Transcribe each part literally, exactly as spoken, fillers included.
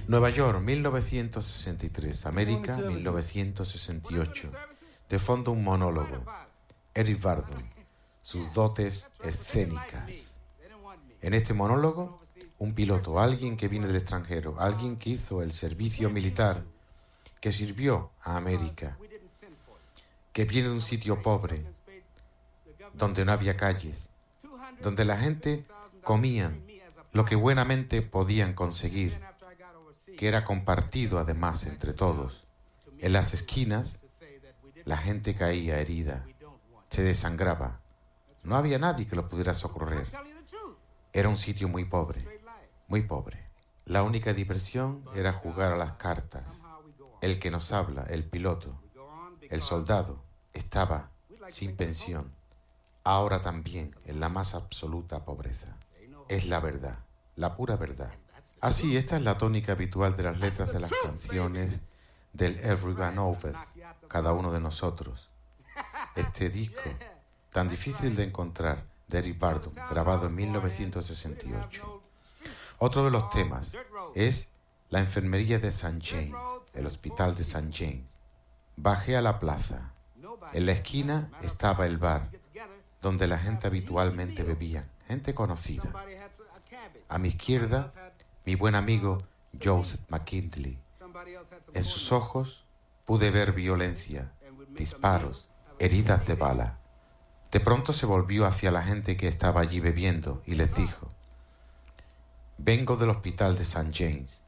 Nueva York, mil novecientos sesenta y tres. América, mil novecientos sesenta y ocho. De fondo un monólogo. Eric Burdon. Sus dotes escénicas. En este monólogo, un piloto, alguien que viene del extranjero, alguien que hizo el servicio militar, que sirvió a América, que viene de un sitio pobre, donde no había calles, donde la gente comían lo que buenamente podían conseguir, que era compartido además entre todos. En las esquinas, la gente caía herida, se desangraba. No había nadie que lo pudiera socorrer. Era un sitio muy pobre, muy pobre. La única diversión era jugar a las cartas. El que nos habla, el piloto, el soldado, estaba sin pensión, ahora también en la más absoluta pobreza. Es la verdad, la pura verdad. Así, esta es la tónica habitual de las letras de las canciones del Everyone Over, cada uno de nosotros. Este disco, tan difícil de encontrar, de Eric Burdon, grabado en mil novecientos sesenta y ocho. Otro de los temas es la enfermería de Saint James, el hospital de Saint James. Bajé a la plaza. En la esquina estaba el bar, donde la gente habitualmente bebía, gente conocida. A mi izquierda, mi buen amigo Joseph McKinley. En sus ojos pude ver violencia, disparos, heridas de bala. De pronto se volvió hacia la gente que estaba allí bebiendo y les dijo: vengo del hospital de Saint James.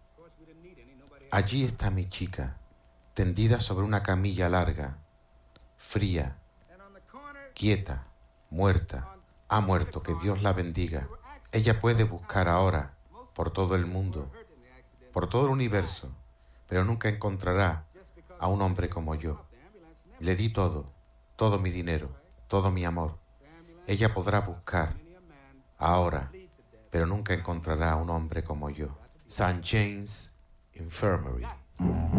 Allí está mi chica, tendida sobre una camilla larga, fría, quieta, muerta. Ha muerto, que Dios la bendiga. Ella puede buscar ahora por todo el mundo, por todo el universo, pero nunca encontrará a un hombre como yo. Le di todo, todo mi dinero, todo mi amor. Ella podrá buscar ahora, pero nunca encontrará a un hombre como yo. Saint James Infirmary.